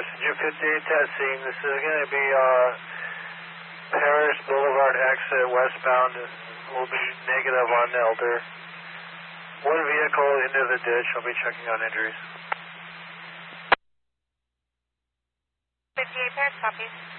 Passenger 58 testing. This is going to be Paris Boulevard exit westbound. Will be negative on Elder. One vehicle into the ditch. I'll be checking on injuries. 58 Paris, copies.